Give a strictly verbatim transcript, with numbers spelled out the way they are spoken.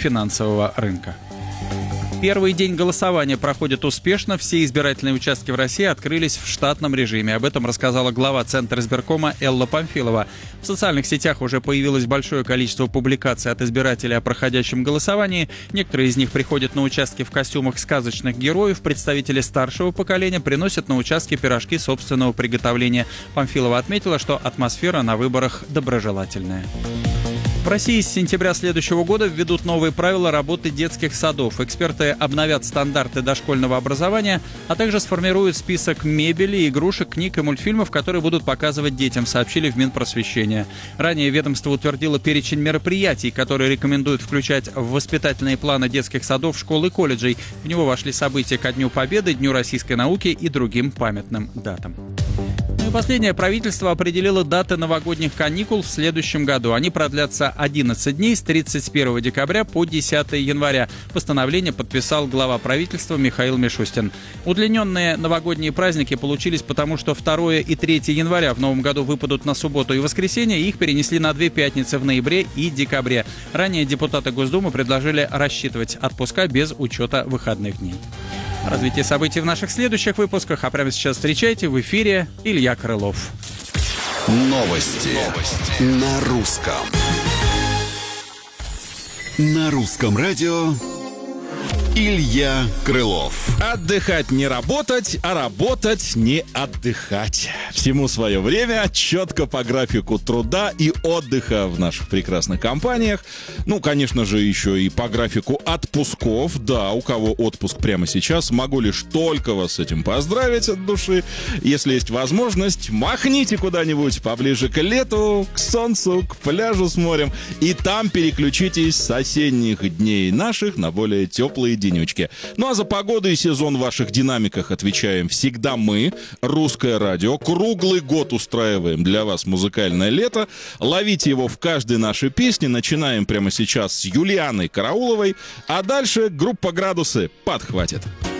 финансового рынка. Первый день голосования проходит успешно. Все избирательные участки в России открылись в штатном режиме. Об этом рассказала глава Центра избиркома Элла Памфилова. В социальных сетях уже появилось большое количество публикаций от избирателей о проходящем голосовании. Некоторые из них приходят на участки в костюмах сказочных героев. Представители старшего поколения приносят на участки пирожки собственного приготовления. Памфилова отметила, что атмосфера на выборах доброжелательная. В России с сентября следующего года введут новые правила работы детских садов. Эксперты обновят стандарты дошкольного образования, а также сформируют список мебели, игрушек, книг и мультфильмов, которые будут показывать детям, сообщили в Минпросвещения. Ранее ведомство утвердило перечень мероприятий, которые рекомендуют включать в воспитательные планы детских садов, школ и колледжей. В него вошли события ко Дню Победы, Дню российской науки и другим памятным датам. Ну и последнее. Правительство определило даты новогодних каникул в следующем году. Они продлятся одиннадцать дней с тридцать первого декабря по десятого января. Постановление подписал глава правительства Михаил Мишустин. Удлиненные новогодние праздники получились потому, что второго и третьего января в новом году выпадут на субботу и воскресенье, и их перенесли на две пятницы в ноябре и декабре. Ранее депутаты Госдумы предложили рассчитывать отпуска без учета выходных дней. Развитие событий в наших следующих выпусках. А прямо сейчас встречайте в эфире Илья Крылов. Новости, Новости. На русском. На русском радио Илья Крылов. Отдыхать не работать, а работать не отдыхать. Всему свое время, четко по графику труда и отдыха в наших прекрасных компаниях. Ну, конечно же, еще и по графику отпусков. Да, у кого отпуск прямо сейчас, могу лишь только вас с этим поздравить от души. Если есть возможность, махните куда-нибудь поближе к лету, к солнцу, к пляжу с морем. И там переключитесь с осенних дней наших на более теплые денечки. Ну а за погоду и сезон в ваших динамиках отвечаем всегда мы, Русское радио. Круглый год устраиваем для вас музыкальное лето. Ловите его в каждой нашей песне. Начинаем прямо сейчас с Юлианой Карауловой. А дальше группа «Градусы» подхватит.